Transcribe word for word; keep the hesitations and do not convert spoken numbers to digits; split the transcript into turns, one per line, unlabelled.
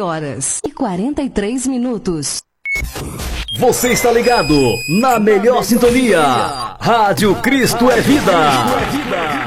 horas e quarenta e três minutos.
Você está ligado na melhor sintonia. Rádio Cristo é Vida.